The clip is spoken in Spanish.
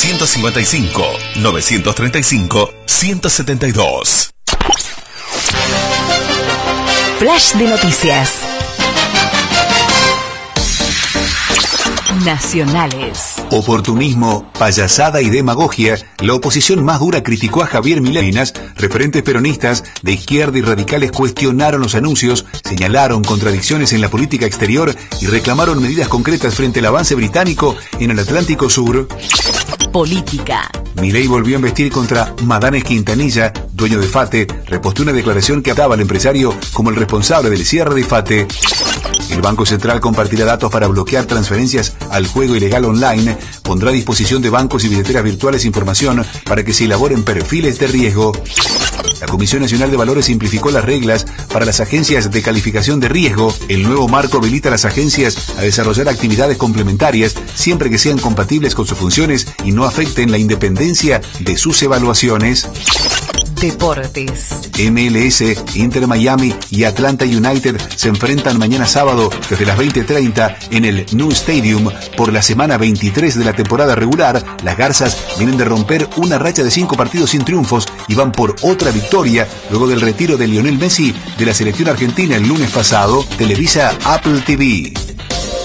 155-935-172. Flash de noticias. Nacionales. Oportunismo, payasada y demagogia. La oposición más dura criticó a Javier Milei. Referentes peronistas de izquierda y radicales cuestionaron los anuncios, señalaron contradicciones en la política exterior y reclamaron medidas concretas frente al avance británico en el Atlántico Sur. Política. Milei volvió a embestir contra Madanes Quintanilla, dueño de FATE, repostó una declaración que ataba al empresario como el responsable del cierre de FATE. El Banco Central compartirá datos para bloquear transferencias al juego ilegal online, pondrá a disposición de bancos y billeteras virtuales información para que se elaboren perfiles de riesgo. La Comisión Nacional de Valores simplificó las reglas para las agencias de calificación de riesgo. El nuevo marco habilita a las agencias a desarrollar actividades complementarias siempre que sean compatibles con sus funciones y no afecten la independencia de sus evaluaciones. Deportes. MLS, Inter Miami y Atlanta United se enfrentan mañana sábado desde las 20:30 en el New Stadium por la semana 23 de la temporada regular. Las Garzas vienen de romper una racha de 5 partidos sin triunfos y van por otra victoria luego del retiro de Lionel Messi de la selección argentina el lunes pasado. Televisa Apple TV.